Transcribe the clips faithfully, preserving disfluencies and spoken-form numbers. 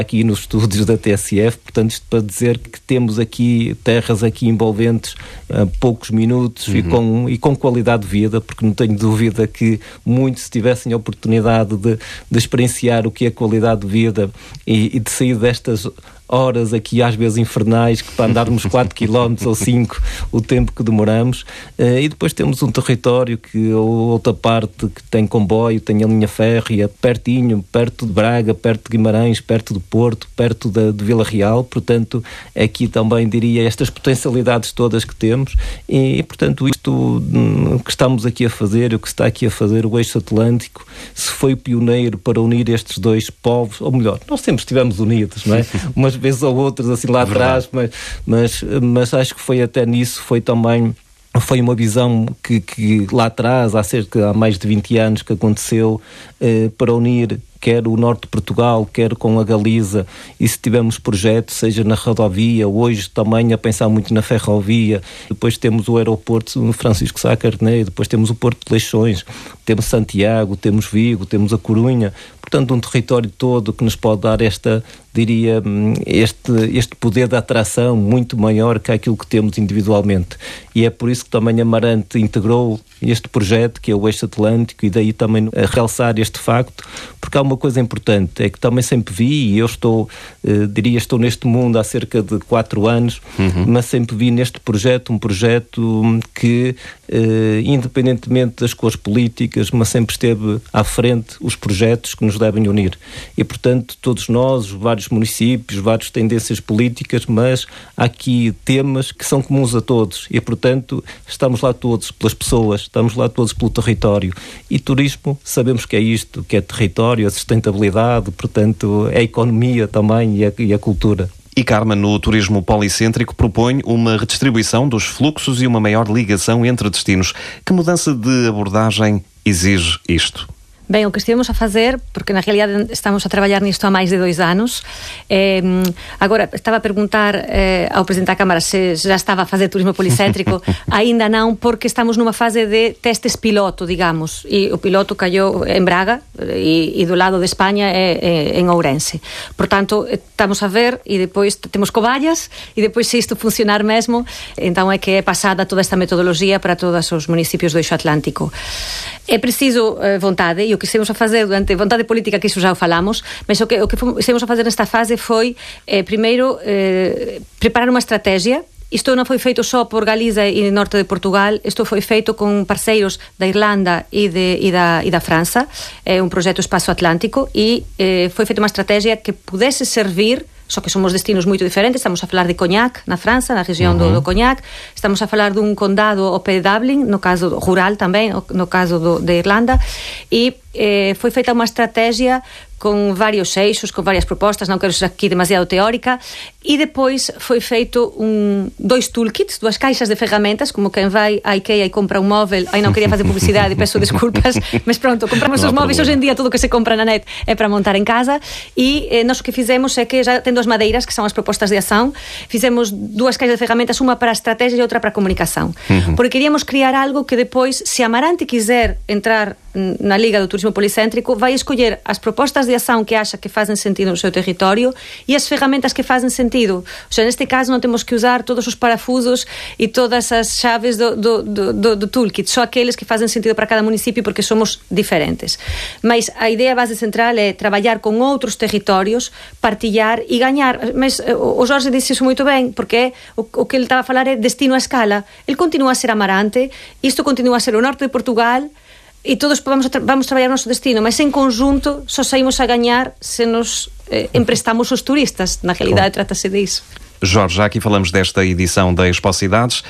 aqui nos estúdios da T S F, portanto isto para dizer que temos aqui terras aqui envolventes a poucos minutos uhum. e, com, e com qualidade de vida, porque não tenho dúvida que muitos, se tivessem a oportunidade de, de experienciar o que é qualidade de vida e, e de sair destas horas aqui às vezes infernais, que para andarmos quatro quilómetros ou cinco o tempo que demoramos, uh, e depois temos um território que, ou outra parte que tem comboio, tem a linha férrea pertinho, perto de Braga, perto de Guimarães, perto de Porto, perto de, de Vila Real, portanto aqui também diria estas potencialidades todas que temos e, e portanto isto hum, que estamos aqui a fazer, o que está aqui a fazer o Eixo Atlântico, se foi pioneiro para unir estes dois povos, ou melhor, nós sempre estivemos unidos, não é? Umas vezes ou outras assim lá atrás, mas, mas, mas acho que foi até nisso, foi também foi uma visão que, que lá atrás, há cerca há mais de vinte anos que aconteceu, eh, para unir quer o norte de Portugal, quer com a Galiza, e se tivermos projetos, seja na rodovia, hoje também a pensar muito na ferrovia, depois temos o aeroporto no Francisco Sá Carneiro, depois temos o Porto de Leixões, temos Santiago, temos Vigo, temos a Corunha, portanto um território todo que nos pode dar esta, diria, este, este poder de atração muito maior que aquilo que temos individualmente. E é por isso que também a Amarante integrou este projeto, que é o Eixo Atlântico, e daí também a realçar este facto, porque há uma coisa importante, é que também sempre vi, e eu estou, eh, diria, estou neste mundo há cerca de quatro anos, uhum. mas sempre vi neste projeto, um projeto que, eh, independentemente das cores políticas, mas sempre esteve à frente os projetos que nos devem unir. E, portanto, todos nós, vários municípios, várias tendências políticas, mas há aqui temas que são comuns a todos e, portanto, estamos lá todos pelas pessoas, estamos lá todos pelo território. E turismo, sabemos que é isto, que é território, a sustentabilidade, portanto, é a economia também e a, e a cultura. E Carmen, no turismo policêntrico, propõe uma redistribuição dos fluxos e uma maior ligação entre destinos. Que mudança de abordagem exige isto? Bem, o que estivemos a fazer, porque na realidade estamos a trabalhar nisto há mais de dois anos, eh, agora estava a perguntar eh, ao Presidente da Câmara se já estava a fazer turismo policéntrico, ainda não, porque estamos numa fase de testes piloto, digamos, e o piloto caiu em Braga e, e do lado de Espanha é, é em Ourense. Portanto, estamos a ver e depois temos coballas e depois se isto funcionar mesmo, então é que é passada toda esta metodologia para todos os municípios do Eixo Atlântico. É preciso eh, vontade, e o que estamos a fazer durante vontade política, que iso já o falamos, mas o que, o que estamos a fazer nesta fase foi, eh, primeiro, eh, preparar uma estratégia. Isto non foi feito só por Galiza e norte de Portugal, isto foi feito con parceiros da Irlanda e, de, e, da, e da França, é un proxecto Espaço Atlántico, e eh, foi feita unha estrategia que pudese servir, só que somos destinos moito diferentes, estamos a falar de Cognac na França, na región uh-huh. do, do Cognac, estamos a falar dun condado ao pé de Dublin, no caso rural tamén, no caso do, de Irlanda, e eh, foi feita unha estrategia con varios eixos, con varias propostas, non quero ser aquí demasiado teórica, e depois foi feito un, dois toolkits, duas caixas de ferramentas, como quen vai a IKEA e compra un móvel, ai non quería fazer publicidade, peço desculpas, mas pronto, compramos os móveis, hoxe en día tudo que se compra na net é para montar en casa, e eh, nós o que fizemos é que já tendo as madeiras, que são as propostas de ação, fizemos duas caixas de ferramentas, unha para a estrategia e outra para a comunicação, uh-huh. porque queríamos criar algo que depois, se Amarante quiser entrar na Liga do Turismo Policéntrico, vai escoller as propostas de ação que acha que fazem sentido no seu território e as ferramentas que fazem sentido. O sea, neste caso non temos que usar todos os parafusos e todas as chaves do, do, do, do, do toolkit, só aqueles que fazem sentido para cada municipio, porque somos diferentes. Mas a idea base central é traballar con outros territorios, partillar e gañar. Mas o Jorge disse iso moito ben, porque o, o que ele estaba a falar é destino a escala. Ele continua a ser Amarante, isto continua a ser o norte de Portugal, e todos vamos, tra- vamos traballar o noso destino, mas en conjunto só saímos a gañar se nos eh, emprestamos os turistas. Na realidade, claro. Trata-se disso. Jorge, já aqui falamos desta edição da Expo Cidades,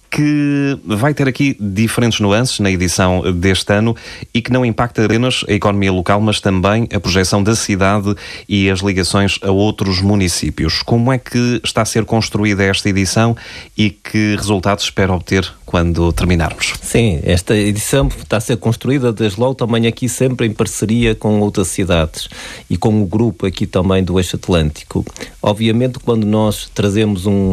que vai ter aqui diferentes nuances na edição deste ano e que não impacta apenas a economia local, mas também a projeção da cidade e as ligações a outros municípios. Como é que está a ser construída esta edição e que resultados espera obter quando terminarmos? Sim, esta edição está a ser construída desde logo também aqui sempre em parceria com outras cidades e com o grupo aqui também do Eixo Atlântico. Obviamente, quando nós trazemos um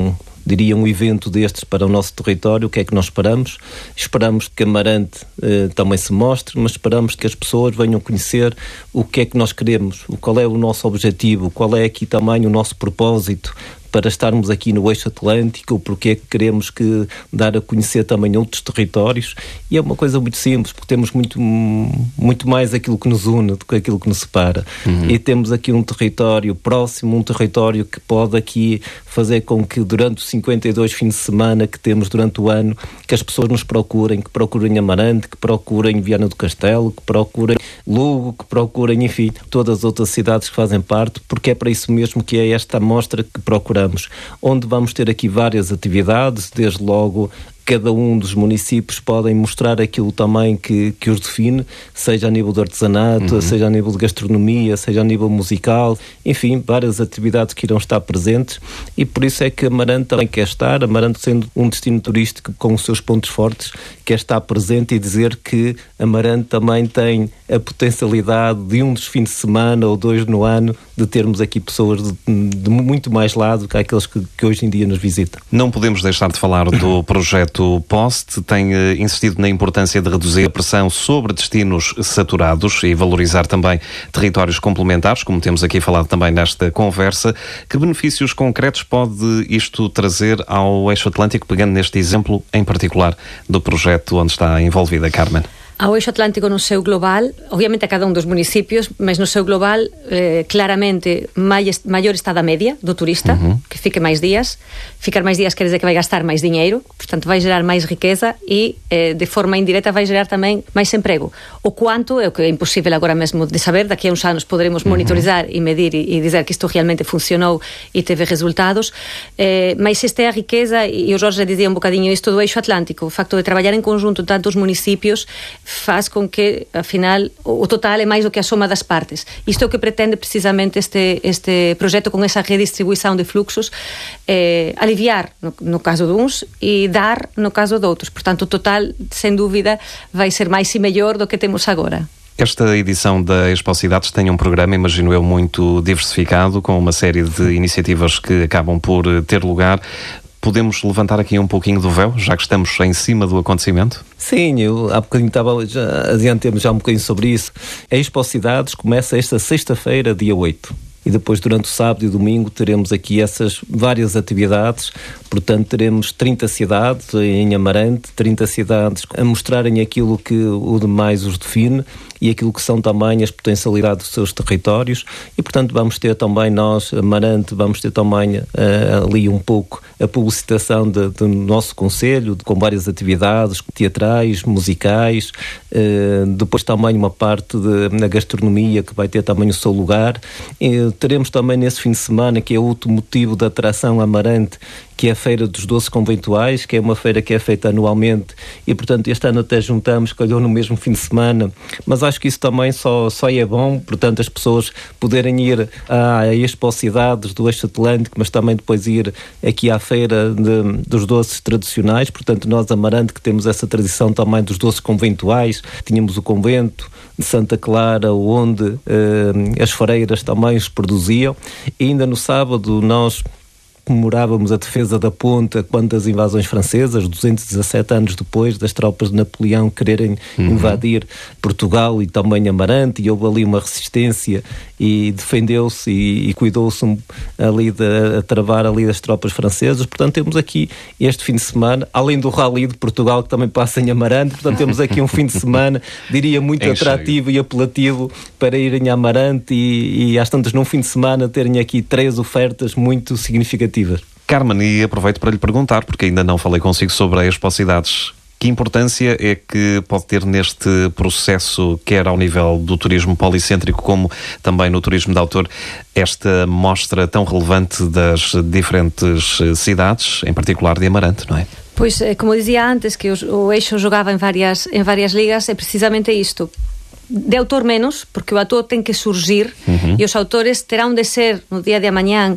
diria, um evento destes para o nosso território. O que é que nós esperamos? Esperamos que Amarante eh, também se mostre, mas esperamos que as pessoas venham conhecer o que é que nós queremos, qual é o nosso objetivo, qual é aqui também o nosso propósito para estarmos aqui no Eixo Atlântico, porque é que queremos que dar a conhecer também outros territórios. E é uma coisa muito simples, porque temos muito, muito mais aquilo que nos une do que aquilo que nos separa. Uhum. E temos aqui um território próximo, um território que pode aqui fazer com que durante os cinquenta e dois fins de semana que temos durante o ano, que as pessoas nos procurem, que procurem Amarante, que procurem Viana do Castelo, que procurem Lugo, que procurem, enfim, todas as outras cidades que fazem parte, porque é para isso mesmo que é esta amostra que procuramos, onde vamos ter aqui várias atividades, desde logo cada um dos municípios podem mostrar aquilo também que, que os define, seja a nível de artesanato, uhum. seja a nível de gastronomia, seja a nível musical, enfim, várias atividades que irão estar presentes, e por isso é que Amarante também quer estar, Amarante sendo um destino turístico com os seus pontos fortes, quer estar presente e dizer que Amarante também tem a potencialidade de um dos fins de semana ou dois no ano de termos aqui pessoas de, de muito mais lado que aqueles que, que hoje em dia nos visitam. Não podemos deixar de falar do projeto Poste. Tem uh, insistido na importância de reduzir a pressão sobre destinos saturados e valorizar também territórios complementares, como temos aqui falado também nesta conversa. Que benefícios concretos pode isto trazer ao Eixo Atlântico, pegando neste exemplo em particular do projeto onde está envolvida a Carmen? Ao Eixo Atlántico no seu global, obviamente a cada un dos municipios, mas no seu global, eh, claramente, mai, maior está da media do turista, uh-huh. que fique máis días. Ficar máis días quer dizer que vai gastar máis dinheiro, portanto vai gerar máis riqueza e, eh, de forma indirecta, vai gerar tamén máis emprego. O quanto é o que é imposible agora mesmo de saber, daqui a uns anos poderemos monitorizar uh-huh. e medir e, e dizer que isto realmente funcionou e teve resultados, eh, mas esta é a riqueza, e o Jorge dizia un bocadinho isto do Eixo Atlántico, o facto de traballar en conjunto tantos municipios faz con que, afinal, o total é máis do que a soma das partes. Isto é o que pretende precisamente este, este proxecto con esa redistribuição de fluxos, eh, aliviar no, no caso de uns e dar no caso de outros. Portanto, o total, sem dúvida, vai ser máis e mellor do que temos agora. Esta edição da Expo Cidades tem um programa, imagino eu, muito diversificado, com uma série de iniciativas que acabam por ter lugar. Podemos levantar aqui um pouquinho do véu, já que estamos em cima do acontecimento? Sim, eu há bocadinho estava, já adiantemos já um bocadinho sobre isso. A Expo Cidades começa esta sexta-feira, dia oito. E depois, durante o sábado e o domingo, teremos aqui essas várias atividades. Portanto, teremos trinta cidades em Amarante, trinta cidades a mostrarem aquilo que o demais os define e aquilo que são também as potencialidades dos seus territórios. E, portanto, vamos ter também nós, Amarante, vamos ter também uh, ali um pouco a publicitação de, do nosso concelho, de, com várias atividades teatrais, musicais, uh, depois também uma parte de, na gastronomia que vai ter também o seu lugar. E teremos também nesse fim de semana, que é outro motivo de atração Amarante, que é a Feira dos Doces Conventuais, que é uma feira que é feita anualmente e, portanto, este ano até juntamos, calhou no mesmo fim de semana, mas acho que isso também só, só é bom, portanto, as pessoas poderem ir à Expo Cidades do Eixo Atlântico, mas também depois ir aqui à Feira de, dos Doces Tradicionais. Portanto, nós, Amarante, que temos essa tradição também dos doces conventuais, tínhamos o convento de Santa Clara, onde eh, as fareiras também os produziam, e ainda no sábado nós comemorávamos a defesa da Ponta quando as invasões francesas, duzentos e dezassete anos depois das tropas de Napoleão quererem uhum. invadir Portugal e também Amarante, e houve ali uma resistência e defendeu-se e, e cuidou-se ali de a travar ali das tropas francesas. Portanto, temos aqui este fim de semana, além do Rally de Portugal que também passa em Amarante, portanto temos aqui um fim de semana, diria, muito é atrativo cheio. E apelativo para irem a Amarante e, e às tantas num fim de semana terem aqui três ofertas muito significativas. Carmen, e aproveito para lhe perguntar, porque ainda não falei consigo sobre a Expo Cidades, que importância é que pode ter neste processo, quer ao nível do turismo policêntrico como também no turismo de autor, esta mostra tão relevante das diferentes cidades, em particular de Amarante, não é? Pois, como dizia antes, que o Eixo jogava em várias, em várias ligas, é precisamente isto. De autor menos, porque o autor tem que surgir, uhum. e os autores terão de ser, no día de amanhã,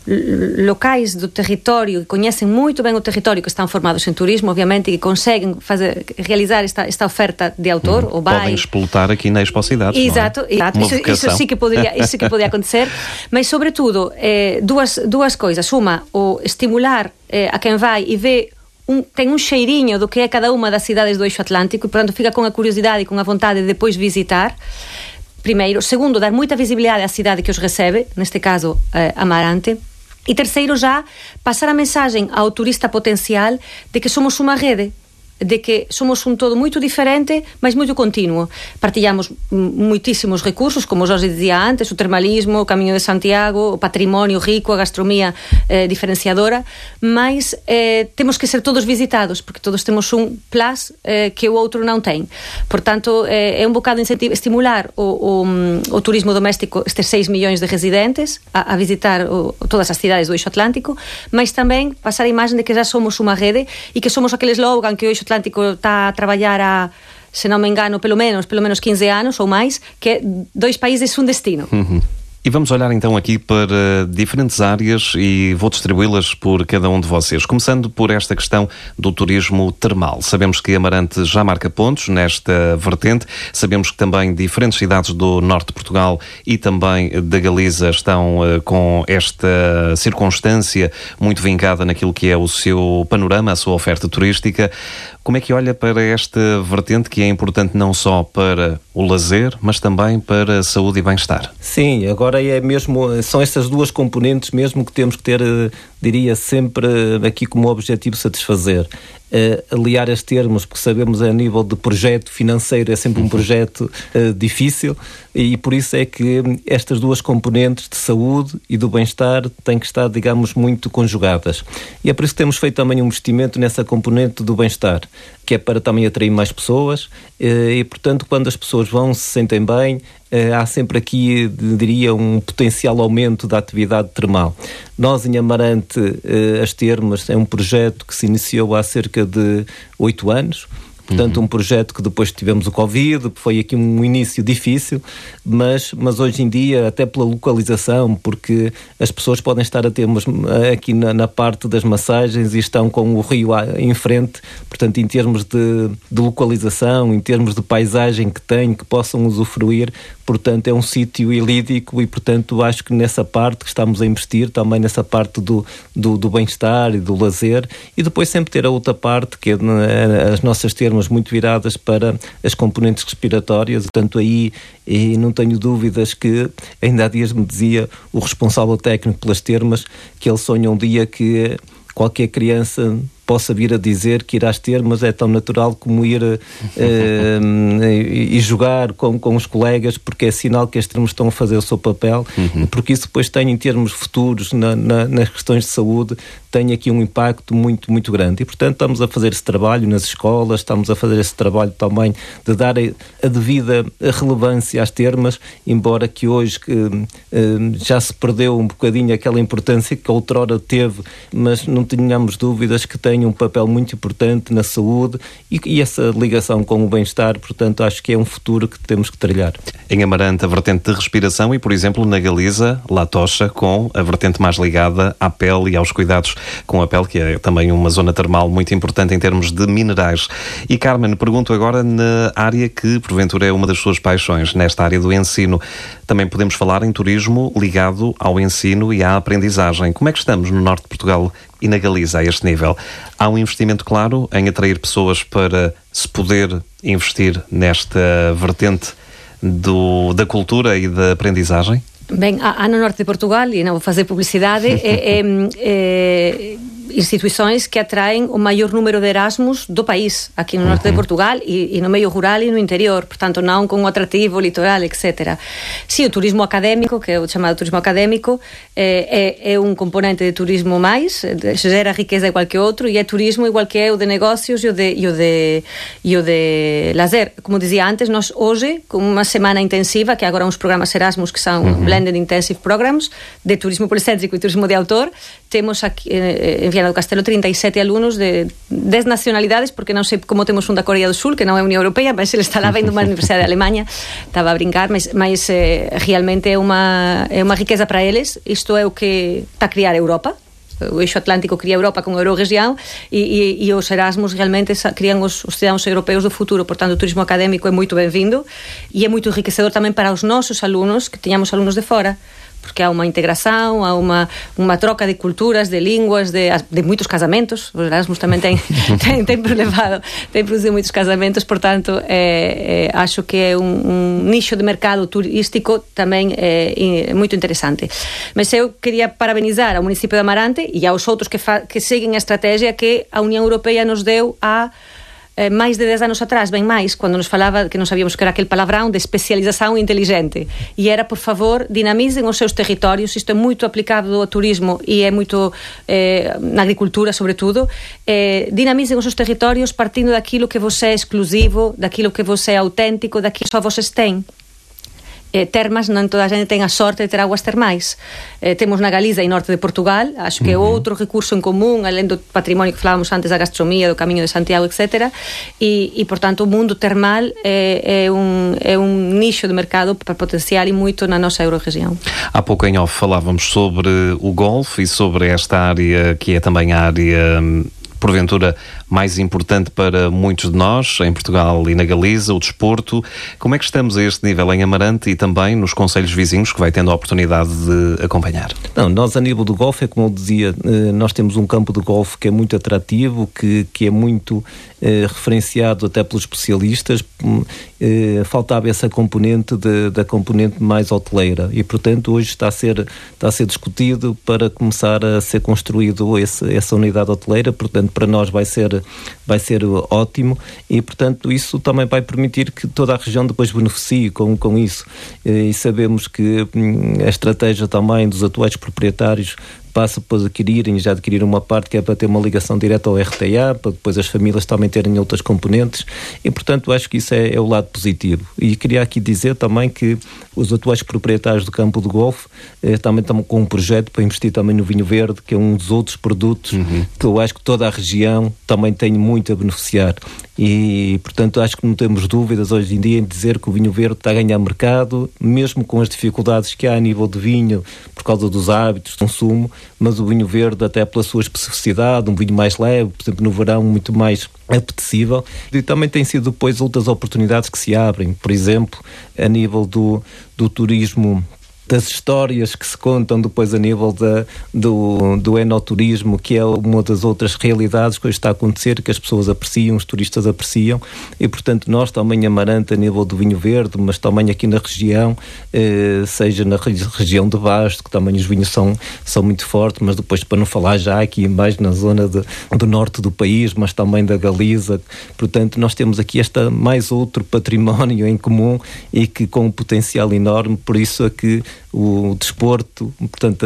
locais do território, que conhecem muito bem o território, que estão formados em turismo, obviamente, e que conseguem fazer, realizar esta, esta oferta de autor. Uhum. Ou vai... Podem explotar aqui na Expo Cidades. Exato, não é? exato. Isso, isso sim que poderia, isso que poderia acontecer, mas sobretudo eh, duas, duas coisas. Uma, o estimular eh, a quem vai e vê Um, tem um cheirinho do que é cada uma das cidades do Eixo Atlântico e, portanto, fica com a curiosidade e com a vontade de depois visitar. Primeiro. Segundo, dar muita visibilidade à cidade que os recebe, neste caso, eh, Amarante. E terceiro, já passar a mensagem ao turista potencial de que somos uma rede, de que somos um todo muito diferente, mas muito contínuo. Partilhamos muitíssimos recursos, como Jorge dizia antes, o termalismo, o Caminho de Santiago, o património rico, a gastronomia eh, diferenciadora, mas eh, temos que ser todos visitados, porque todos temos um plus eh, que o outro não tem. Portanto, eh, é um bocado incentivo, estimular o, o, o turismo doméstico, estes seis milhões de residentes, a, a visitar o, todas as cidades do Eixo Atlântico, mas também passar a imagem de que já somos uma rede e que somos aquele slogan que o Eixo Atlântico está a trabalhar há, se não me engano, pelo menos, pelo menos quinze anos ou mais, que é dois países, um destino. Uhum. E vamos olhar então aqui para diferentes áreas e vou distribuí-las por cada um de vocês. Começando por esta questão do turismo termal. Sabemos que Amarante já marca pontos nesta vertente. Sabemos que também diferentes cidades do norte de Portugal e também da Galiza estão uh, com esta circunstância muito vincada naquilo que é o seu panorama, a sua oferta turística. Como é que olha para esta vertente que é importante não só para o lazer, mas também para a saúde e bem-estar? Sim, agora é mesmo, são estas duas componentes mesmo que temos que ter, diria, sempre aqui como objetivo satisfazer. Uh, aliar as termos, porque sabemos a nível de projeto financeiro é sempre um projeto uh, difícil e por isso é que estas duas componentes de saúde e do bem-estar têm que estar, digamos, muito conjugadas. E é por isso que temos feito também um investimento nessa componente do bem-estar, que é para também atrair mais pessoas uh, e, portanto, quando as pessoas vão, se sentem bem, uh, há sempre aqui, diria, um potencial aumento da atividade termal. Nós, em Amarante, uh, as Termas, é um projeto que se iniciou há cerca de oito anos, portanto, uhum. um projeto que depois tivemos o Covid, foi aqui um início difícil, mas, mas hoje em dia, até pela localização, porque as pessoas podem estar a ter aqui na, na parte das massagens e estão com o rio em frente, portanto, em termos de, de localização, em termos de paisagem que têm, que possam usufruir, portanto, é um sítio ilídico e, portanto, acho que nessa parte que estamos a investir, também nessa parte do, do, do bem-estar e do lazer, e depois sempre ter a outra parte, que é as nossas termas muito viradas para as componentes respiratórias, portanto, aí e não tenho dúvidas que, ainda há dias me dizia o responsável técnico pelas termas, que ele sonha um dia que qualquer criança possa vir a dizer que ir às termas é tão natural como ir uh, e, e jogar com, com os colegas, porque é sinal que as termas estão a fazer o seu papel, uhum. porque isso depois tem, em termos futuros, na, na, nas questões de saúde, tem aqui um impacto muito, muito grande. E, portanto, estamos a fazer esse trabalho nas escolas, estamos a fazer esse trabalho também de dar a, a devida relevância às termas, embora que hoje que, uh, já se perdeu um bocadinho aquela importância que outrora teve, mas não tenhamos dúvidas que tem um papel muito importante na saúde e, e essa ligação com o bem-estar, portanto, acho que é um futuro que temos que trilhar. Em Amarante, a vertente de respiração e, por exemplo, na Galiza, La Tocha, com a vertente mais ligada à pele e aos cuidados com a pele, que é também uma zona termal muito importante em termos de minerais. E, Carmen, pergunto agora na área que, porventura, é uma das suas paixões, nesta área do ensino. Também podemos falar em turismo ligado ao ensino e à aprendizagem. Como é que estamos no norte de Portugal e na Galiza a este nível? Há um investimento claro em atrair pessoas para se poder investir nesta vertente do, da cultura e da aprendizagem? Bem, há no norte de Portugal, e não vou fazer publicidade, é, é, é, instituições que atraem o maior número de Erasmus do país, aqui no norte de Portugal e, e no meio rural e no interior, portanto não com o atrativo litoral, etcétera. Sim, o turismo académico, que é o chamado turismo académico, é, é, é um componente de turismo mais, gera riqueza igual que outro, e é turismo igual que é o de negócios e o de, e o de, e o de lazer. Como dizia antes, nós hoje, com uma semana intensiva, que agora uns programas Erasmus que são uhum. Blended Intensive Programs, de turismo policéntrico e turismo de autor, temos aqui, eh, Viana do Castelo trinta e sete alunos de dez nacionalidades, porque non sei como temos un da Corea do Sul, que non é Unión Europea, mas ele está lá vendo unha universidade de Alemanha, estaba a brincar, mas, mas eh, realmente é unha, é unha riqueza para eles. Isto é o que está a criar a Europa. O eixo atlántico cría Europa con a Euroregión e, e, e os Erasmus realmente crían os, os cidadãos europeus do futuro. Portanto, o turismo académico é moito benvindo e é moito enriquecedor tamén para os nosos alumnos, que teñamos alumnos de fora, porque há unha integración, há unha, unha troca de culturas, de línguas, de, de muitos casamentos. Os Erasmus tamén ten, ten, ten prolevado, ten producido muitos casamentos, portanto, eh, eh, acho que é un, un nicho de mercado turístico tamén eh, moito interesante. Mas eu queria parabenizar ao municipio de Amarante e aos outros que, fa, que seguen a estrategia que a Unión Europea nos deu a Eh, máis de dez anos atrás, ben máis, quando nos falaba que non sabíamos que era aquel palavrão de especialización inteligente, e era, por favor, dinamicen os seus territorios. Isto é moito aplicado ao turismo e é moito eh, na agricultura, sobre tudo. Eh, dinamicen os seus territorios partindo daquilo que vos é exclusivo, daquilo que vos é auténtico, daquilo que só voses ten. Eh, termas, non toda a gente ten a sorte de ter aguas termais. Eh, temos na Galiza e norte de Portugal, acho que é outro recurso en común, além do patrimonio que falábamos antes da gastronomía, do Camiño de Santiago, etcétera. E, e portanto, o mundo termal é, é, un, é un nicho de mercado para potenciar e moito na nosa Euroregião. Há pouco em off falávamos sobre o golfe e sobre esta área que é também a área, porventura, mais importante para muitos de nós, em Portugal e na Galiza, o desporto. Como é que estamos a este nível em Amarante e também nos concelhos vizinhos, que vai tendo a oportunidade de acompanhar? Não, nós a nível do golfe, é como eu dizia, nós temos um campo de golfe que é muito atrativo, que, que é muito eh, referenciado até pelos especialistas. Eh, faltava essa componente de, da componente mais hoteleira e, portanto, hoje está a ser, está a ser discutido para começar a ser construído esse, essa unidade hoteleira. Portanto, para nós vai ser vai ser ótimo e, portanto, isso também vai permitir que toda a região depois beneficie com, com isso. E sabemos que hum, a estratégia também dos atuais proprietários passa por adquirirem, já adquiriram uma parte que é para ter uma ligação direta ao R T A, para depois as famílias também terem outras componentes e, portanto, acho que isso é, é o lado positivo. E queria aqui dizer também que os atuais proprietários do campo do golfe eh, também estão com um projeto para investir também no vinho verde, que é um dos outros produtos uhum. que eu acho que toda a região também tem muito a beneficiar. E, portanto, acho que não temos dúvidas hoje em dia em dizer que o vinho verde está a ganhar mercado, mesmo com as dificuldades que há a nível de vinho, por causa dos hábitos de consumo, mas o vinho verde, até pela sua especificidade, um vinho mais leve, por exemplo, no verão, muito mais apetecível. E também tem sido depois outras oportunidades que se abrem, por exemplo, a nível do, do turismo, das histórias que se contam depois a nível da, do, do enoturismo, que é uma das outras realidades que hoje está a acontecer, que as pessoas apreciam, os turistas apreciam, e portanto nós também em Amarante a nível do vinho verde, mas também aqui na região, eh, seja na regi- região de Basto, que também os vinhos são, são muito fortes, mas depois, para não falar já aqui mais na zona de, do norte do país, mas também da Galiza, portanto nós temos aqui esta mais outro património em comum e que com um potencial enorme, por isso é que o desporto, portanto,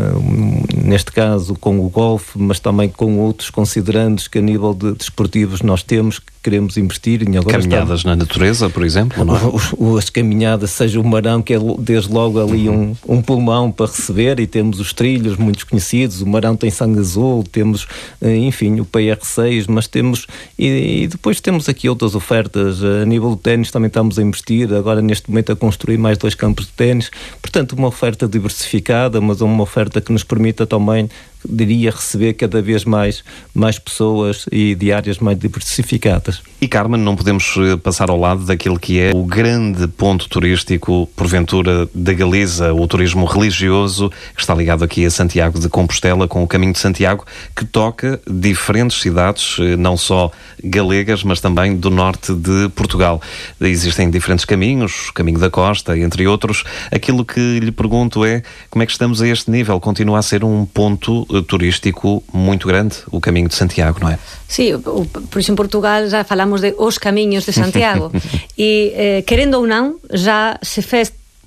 uh, neste caso com o golfe, mas também com outros considerandos que a nível de desportivos nós temos, que queremos investir. E agora caminhadas está... na natureza, por exemplo, não é? Os, as caminhadas, seja o Marão, que é desde logo ali um, um pulmão para receber, e temos os trilhos muito conhecidos, o Marão tem sangue azul, temos, enfim, o P R seis, mas temos, e, e depois temos aqui outras ofertas. A nível do ténis também estamos a investir, agora neste momento a construir mais dois campos de ténis, portanto uma oferta diversificada, mas uma oferta que nos permita também, diria, receber cada vez mais, mais pessoas e de áreas mais diversificadas. E, Carmen, não podemos passar ao lado daquilo que é o grande ponto turístico, porventura, da Galiza, o turismo religioso, que está ligado aqui a Santiago de Compostela, com o Caminho de Santiago, que toca diferentes cidades, não só galegas, mas também do norte de Portugal. Existem diferentes caminhos, o Caminho da Costa, entre outros. Aquilo que lhe pergunto é, como é que estamos a este nível? Continua a ser um ponto turístico muito grande, o Caminho de Santiago, não é? Sí, o, por isso em Portugal já falamos de os Caminhos de Santiago e, eh, querendo ou não, já se fez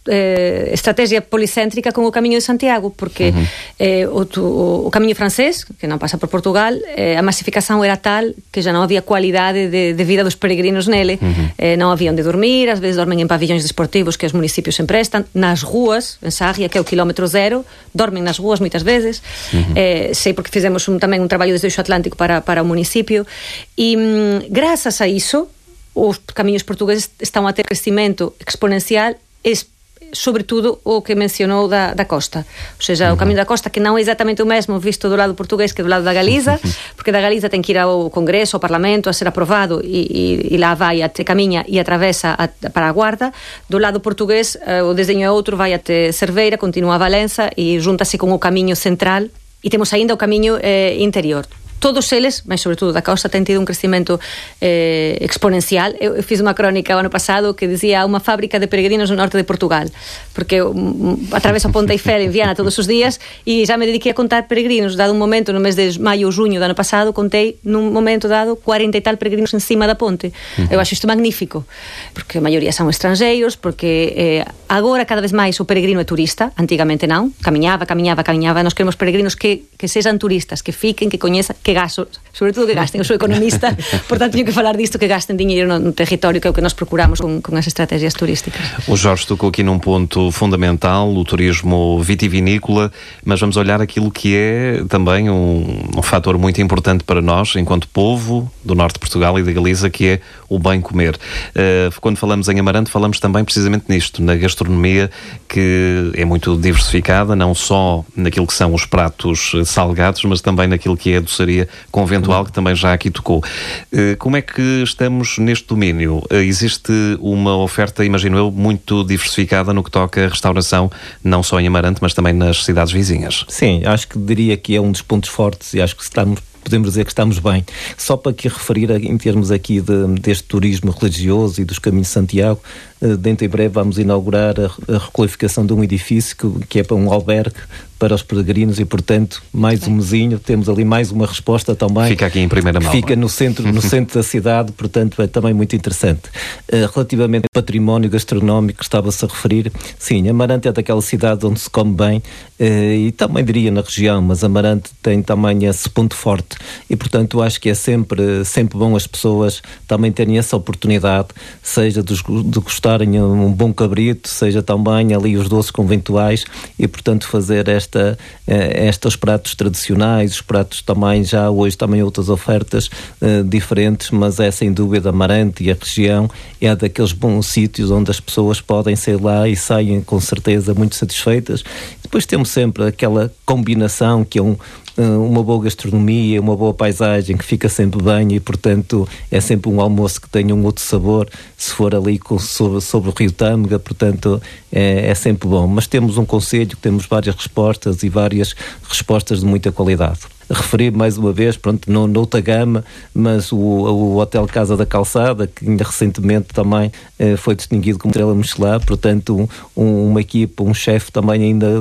eh, estratégia policéntrica com o Caminho de Santiago, porque uhum. eh, o, o, o Caminho francês, que não passa por Portugal, eh, a massificação era tal que já não havia qualidade de, de vida dos peregrinos nele, uhum. eh, não havia onde dormir, às vezes dormem em pavilhões desportivos que os municípios emprestam, nas ruas, em Sarria, que é o quilómetro zero, dormem nas ruas muitas vezes, uhum. eh, sei porque fizemos um, também um trabalho desde o Eixo Atlântico para, para o município, e hum, graças a isso os caminhos portugueses estão a ter crescimento exponencial, es, sobretudo o que mencionou da, da costa, ou seja, uhum. o caminho da costa, que não é exatamente o mesmo visto do lado português que do lado da Galiza, porque da Galiza tem que ir ao Congresso, ao Parlamento, a ser aprovado, e, e, e lá vai, até, caminha e atravessa a, para a Guarda. Do lado português, uh, o desenho é outro, vai até Cerveira, continua a Valença e junta-se com o caminho central, e temos ainda o caminho eh, interior. Todos eles, mas sobretudo da costa, têm tido um crescimento eh, exponencial. Eu, eu fiz uma crónica ano passado que dizia uma fábrica de peregrinos no norte de Portugal, porque um, atravesso a Ponta Eiffel em Viana todos os dias e já me dediquei a contar peregrinos. Dado um momento, no mês de maio ou junho do ano passado, contei num momento dado quarenta e tal peregrinos em cima da ponte. Uhum. Eu acho isto magnífico, porque a maioria são estrangeiros, porque eh, agora cada vez mais o peregrino é turista, antigamente não, caminhava, caminhava, caminhava. Nós queremos peregrinos que, que sejam turistas, que fiquem, que conheçam, que gastem, sobretudo que gastem. Eu sou economista, portanto tenho que falar disto, que gastem dinheiro no, no território, que é o que nós procuramos com, com as estratégias turísticas. O Jorge tocou aqui num ponto fundamental, o turismo vitivinícola, mas vamos olhar aquilo que é também um, um fator muito importante para nós, enquanto povo do norte de Portugal e da Galiza, que é o bem comer. Uh, quando falamos em Amarante, falamos também precisamente nisto, na gastronomia, que é muito diversificada, não só naquilo que são os pratos salgados, mas também naquilo que é a doçaria conventual, que também já aqui tocou. Uh, como é que estamos neste domínio? Uh, existe uma oferta, imagino eu, muito diversificada no que toca a restauração, não só em Amarante, mas também nas cidades vizinhas. Sim, acho que diria que é um dos pontos fortes e acho que estamos podemos dizer que estamos bem. Só para aqui referir em termos aqui de, deste turismo religioso e dos caminhos de Santiago, dentro em breve vamos inaugurar a, a requalificação de um edifício que, que é para um albergue para os peregrinos e, portanto, mais um mesinho, temos ali mais uma resposta também. Fica aqui em primeira mão. Fica no centro, no centro da cidade, portanto, é também muito interessante. Uh, relativamente ao património gastronómico que estava-se a referir, sim, Amarante é daquela cidade onde se come bem, uh, e também diria na região, mas Amarante tem também esse ponto forte e, portanto, acho que é sempre, sempre bom as pessoas também terem essa oportunidade, seja de, de gostarem um bom cabrito, seja também ali os doces conventuais e, portanto, fazer esta Esta, estes pratos tradicionais, os pratos também já hoje também outras ofertas uh, diferentes, mas é sem dúvida Amarante e a região é daqueles bons sítios onde as pessoas podem sair lá e saem com certeza muito satisfeitas. Depois temos sempre aquela combinação que é um uma boa gastronomia, uma boa paisagem que fica sempre bem e, portanto, é sempre um almoço que tenha um outro sabor, se for ali com, sobre, sobre o Rio Tâmega, portanto, é, é sempre bom. Mas temos um conselho, temos várias respostas e várias respostas de muita qualidade. Referir mais uma vez, pronto, não noutra gama, mas o, o Hotel Casa da Calçada, que ainda recentemente também eh, foi distinguido como estrela Michelin, portanto um, um, uma equipa, um chefe também ainda,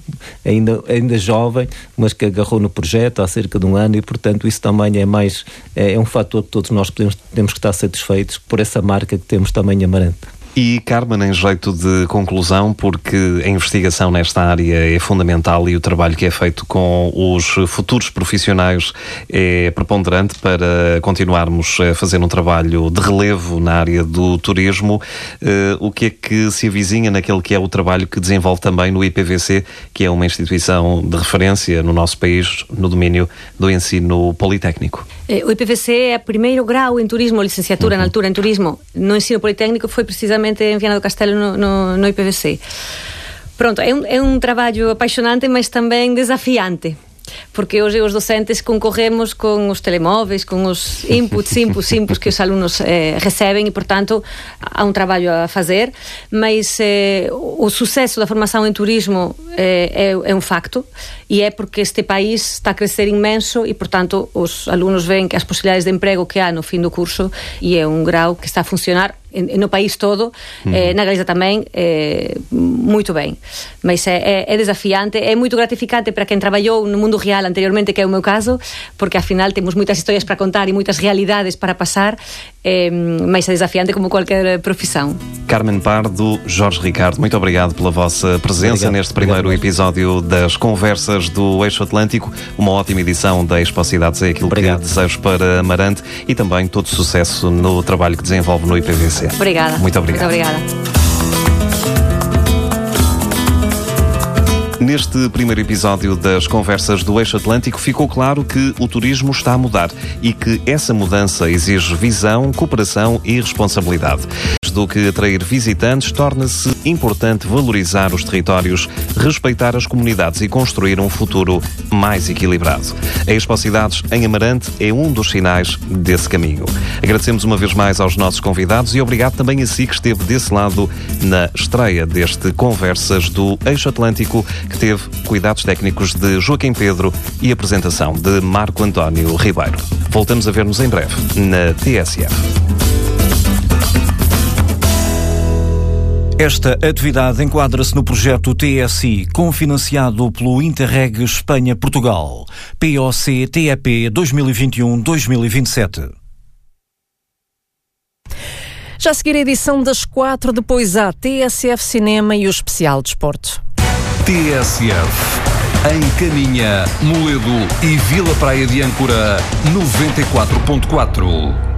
ainda, ainda jovem, mas que agarrou no projeto há cerca de um ano e, portanto, isso também é mais, é, é um fator que todos nós podemos, temos que estar satisfeitos por essa marca que temos também em Amarante. E, Carmen, em jeito de conclusão, porque a investigação nesta área é fundamental e o trabalho que é feito com os futuros profissionais é preponderante para continuarmos a fazer um trabalho de relevo na área do turismo. Uh, o que é que se avizinha naquele que é o trabalho que desenvolve também no I P V C, que é uma instituição de referência no nosso país no domínio do ensino politécnico? O I P V C é o primeiro grau em turismo, licenciatura uhum. na altura em turismo no ensino politécnico, foi precisamente em Viana do Castelo no, no, no I P V C. Pronto, é um, é um trabalho apaixonante, mas também desafiante, porque hoje os docentes concorremos com os telemóveis, com os inputs, inputs, inputs que os alunos eh, recebem e, portanto, há um trabalho a fazer, mas eh, o sucesso da formação em turismo eh, é, é um facto e é porque este país está a crescer imenso e, portanto, os alunos veem que as possibilidades de emprego que há no fim do curso, e é um grau que está a funcionar no país todo, uhum. eh, na Galiza também, eh, muito bem. Mas é, é, é desafiante, é muito gratificante para quem trabalhou no mundo real anteriormente, que é o meu caso, porque afinal temos muitas histórias para contar e muitas realidades para passar, eh, mas é desafiante como qualquer profissão. Carmen Pardo, Jorge Ricardo, muito obrigado pela vossa presença obrigado. neste primeiro obrigado. episódio das Conversas do Eixo Atlântico. Uma ótima edição da Expo Cidades, é aquilo obrigado. que desejo para Amarante, e também todo sucesso no trabalho que desenvolve no I P V C. Obrigada. Muito obrigado. Muito obrigada. Neste primeiro episódio das Conversas do Eixo Atlântico ficou claro que o turismo está a mudar e que essa mudança exige visão, cooperação e responsabilidade. Do que atrair visitantes, torna-se importante valorizar os territórios, respeitar as comunidades e construir um futuro mais equilibrado. A Expo Cidades em Amarante é um dos sinais desse caminho. Agradecemos uma vez mais aos nossos convidados e obrigado também a si que esteve desse lado na estreia deste Conversas do Eixo Atlântico, que teve cuidados técnicos de Joaquim Pedro e apresentação de Marco António Ribeiro. Voltamos a ver-nos em breve na T S F. Esta atividade enquadra-se no projeto T S I, cofinanciado pelo Interreg Espanha-Portugal, P O C T E P dois mil e vinte e um a dois mil e vinte e sete. Já a seguir a edição das quatro, depois há T S F Cinema e o especial Desporto. T S F, em Caminha, Moledo e Vila Praia de Âncora, noventa e quatro ponto quatro.